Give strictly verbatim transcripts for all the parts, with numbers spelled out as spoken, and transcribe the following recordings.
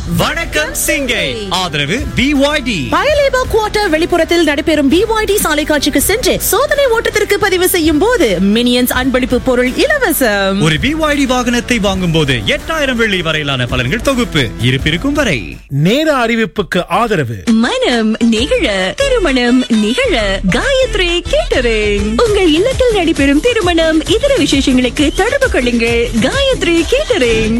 வணக்கம் சிங்கை. ஆதரவு பி ஒய் டி. பயலேபா குவார்ட்டர் வெளிப்புறத்தில் நடைபெறும் பி ஒய் டி சாலை காட்சிக்கு சென்று சோதனை ஓட்டத்திற்கு பதிவு செய்யும் போது மினியன்ஸ் அன்பளிப்பு பொருள் இலவசம். ஒரு பி ஒய் டி வாகனத்தை வாங்கும் போது எட்டாயிரம் வெள்ளி வரையிலான பலன்கள் தொகுப்பு இருப்பிருக்கும் வரை. நேர அறிவிப்புக்கு ஆதரவு மனம் நிகழ திருமணம் நிகழ காயத்ரி கேட்டரிங். உங்கள் இல்லத்தில் நடைபெறும் திருமணம் இதர விசேஷங்களுக்கு தொடர்பு கொள்ளுங்கள். காயத்ரி கேட்டரிங்.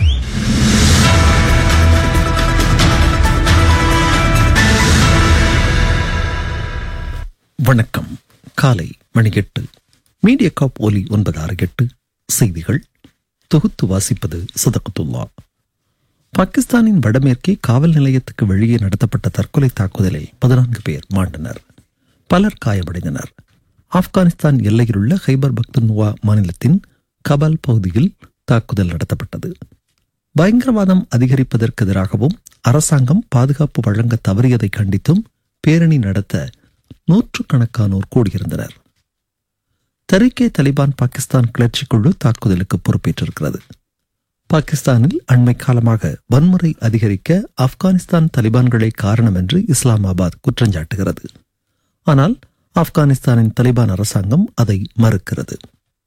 வணக்கம். காலை மணி எட்டு. மீடியா காப் ஒலி ஒன்பது ஆறு எட்டு செய்திகள் தொகுத்து வாசிப்பது சதகத்துல்லா. பாகிஸ்தானின் வடமேற்கே காவல் நிலையத்துக்கு வெளியே நடத்தப்பட்ட தற்கொலை தாக்குதலில் பதினான்கு பேர் மாண்டனர். பலர் காயமடைந்தனர். ஆப்கானிஸ்தான் எல்லையிலுள்ள ஹைபர் பக்துன்வா மாநிலத்தின் கபால் பகுதியில் தாக்குதல் நடத்தப்பட்டது. பயங்கரவாதம் அதிகரிப்பதற்கு எதிராகவும் அரசாங்கம் பாதுகாப்பு வழங்க தவறியதை கண்டித்தும் பேரணி நடத்த நூற்றுக்கணக்கானோர் கூடியிருந்தனர். தரிகே தலிபான் பாகிஸ்தான் கிளர்ச்சி குழு தாக்குதலுக்கு பொறுப்பேற்றிருக்கிறது. பாகிஸ்தானில் அண்மை காலமாக வன்முறை அதிகரிக்க ஆப்கானிஸ்தான் தலிபான்களே காரணம் என்று இஸ்லாமாபாத் குற்றஞ்சாட்டுகிறது. ஆனால் ஆப்கானிஸ்தானின் தலிபான் அரசாங்கம் அதை மறுக்கிறது.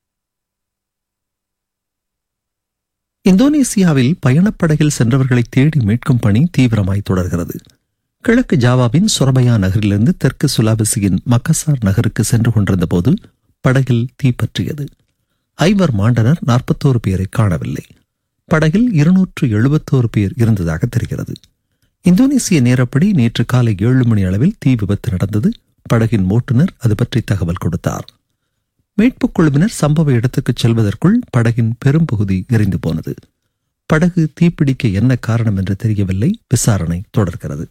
இந்தோனேசியாவில் பயணப்படகில் சென்றவர்களை தேடி மீட்கும் பணி தீவிரமாய் தொடர்கிறது. கிழக்கு ஜாவாவின் சொரபயா நகரிலிருந்து தெற்கு சுலாபசியின் மக்காசார் நகருக்கு சென்று கொண்டிருந்த போது படகில் தீப்பற்றியது. ஐவர் மாண்டனர். நாற்பத்தோரு பேரை காணவில்லை. படகில் இருநூற்று எழுபத்தோரு பேர் இருந்ததாக தெரிகிறது. இந்தோனேசிய நேரப்படி நேற்று காலை ஏழு மணி அளவில் தீ விபத்து நடந்தது. படகின் ஓட்டுநர் அது பற்றி தகவல் கொடுத்தார். மீட்புக் குழுவினர் சம்பவ இடத்துக்கு செல்வதற்குள் படகின் பெரும்பகுதி எரிந்து போனது. படகு தீப்பிடிக்க என்ன காரணம் என்று தெரியவில்லை. விசாரணை தொடர்கிறது.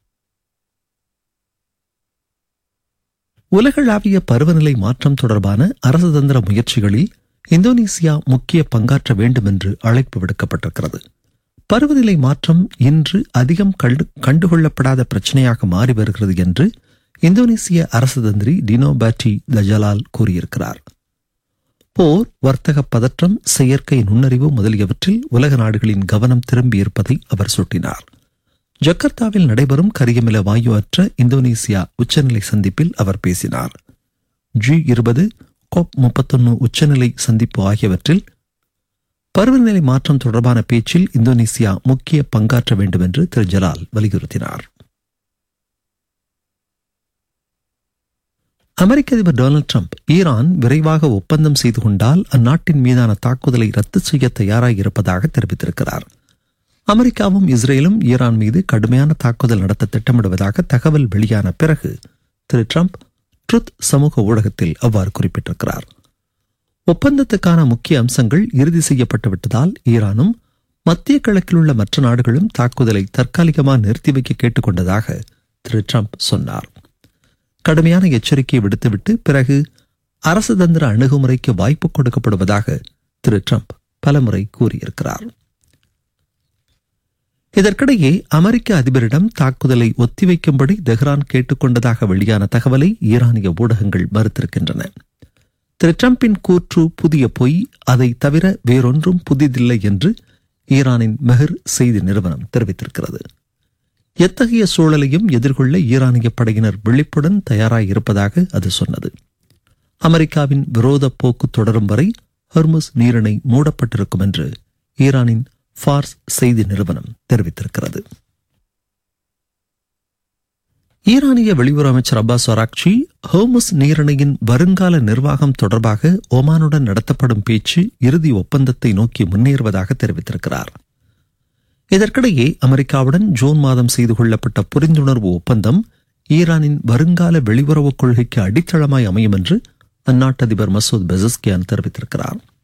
உலகளாவிய பருவநிலை மாற்றம் தொடர்பான அரசு தந்திர முயற்சிகளில் இந்தோனேசியா முக்கிய பங்காற்ற வேண்டும் என்று அழைப்பு விடுக்கப்பட்டிருக்கிறது. பருவநிலை மாற்றம் இன்று அதிகம் கண்டு கண்டுகொள்ளப்படாத பிரச்சனையாக மாறி வருகிறது என்று இந்தோனேசிய அரசு தந்திரி டினோ பாட்டி தஜலால் கூறியிருக்கிறார். போர், வர்த்தக பதற்றம், செயற்கை நுண்ணறிவு முதலியவற்றில் உலக நாடுகளின் கவனம் திரும்பியிருப்பதை அவர் சுட்டினார். ஜகர்த்தாவில் நடைபெறும் கரியமில வாயு அற்ற இந்தோனேசியா உச்சநிலை சந்திப்பில் அவர் பேசினார். ஜி இருபது, கோப் முப்பத்தொன்னு உச்சநிலை சந்திப்பு ஆகியவற்றில் பருவநிலை மாற்றம் தொடர்பான பேச்சில் இந்தோனேசியா முக்கிய பங்காற்ற வேண்டும் என்று திரு ஜலால் வலியுறுத்தினார். அமெரிக்க அதிபர் டொனால்டு டிரம்ப் ஈரான் விரைவாக ஒப்பந்தம் செய்து கொண்டால் அந்நாட்டின் மீதான தாக்குதலை ரத்து செய்ய தயாராகியிருப்பதாக தெரிவித்திருக்கிறார். அமெரிக்காவும் இஸ்ரேலும் ஈரான் மீது கடுமையான தாக்குதல் நடத்த திட்டமிடுவதாக தகவல் வெளியான பிறகு திரு டிரம்ப் ட்ருத் சமூக ஊடகத்தில் அவ்வாறு குறிப்பிட்டிருக்கிறார். ஒப்பந்தத்துக்கான முக்கிய அம்சங்கள் இறுதி செய்யப்பட்டு விட்டதால் ஈரானும் மத்திய கிழக்கில் உள்ள மற்ற நாடுகளும் தாக்குதலை தற்காலிகமாக நிறுத்தி வைக்க கேட்டுக்கொண்டதாக திரு டிரம்ப் சொன்னார். கடுமையான எச்சரிக்கையை விடுத்துவிட்டு பிறகு அரசு தந்திர அணுகுமுறைக்கு வாய்ப்பு கொடுக்கப்படுவதாக திரு டிரம்ப் பலமுறை கூறியிருக்கிறார். இதற்கிடையே அமெரிக்க அதிபரிடம் தாக்குதலை ஒத்திவைக்கும்படி தெஹ்ரான் கேட்டுக்கொண்டதாக வெளியான தகவலை ஈரானிய ஊடகங்கள் மறுத்திருக்கின்றன. திரு டிரம்பின் கூற்று புதிய பொய், அதை தவிர வேறொன்றும் புதிதில்லை என்று ஈரானின் மெஹர் செய்தி நிறுவனம் தெரிவித்திருக்கிறது. எத்தகைய சூழலையும் எதிர்கொள்ள ஈரானிய படையினர் விழிப்புடன் தயாராயிருப்பதாக அது சொன்னது. அமெரிக்காவின் விரோத போக்கு தொடரும் வரை ஹர்முஸ் நீரிணை மூடப்பட்டிருக்கும் என்று ஈரானின் ஃபார்ஸ் செய்தி நிறுவனம் தெரிவித்திருக்கிறது. ஈரானிய வெளியுறவு அமைச்சர் அப்பாஸ் அராக்சி ஹோர்முஸ் நீரிணையின் வருங்கால நிர்வாகம் தொடர்பாக ஒமானுடன் நடத்தப்படும் பேச்சு இறுதி ஒப்பந்தத்தை நோக்கி முன்னேறுவதாக தெரிவித்திருக்கிறார். இதற்கிடையே அமெரிக்காவுடன் ஜூன் மாதம் செய்து கொள்ளப்பட்ட புரிந்துணர்வு ஒப்பந்தம் ஈரானின் வருங்கால வெளியுறவுக் கொள்கைக்கு அடித்தளமாய் அமையும் என்று அந்நாட்டு அதிபர் மசூத் பெசஸ்கியான் தெரிவித்திருக்கிறார்.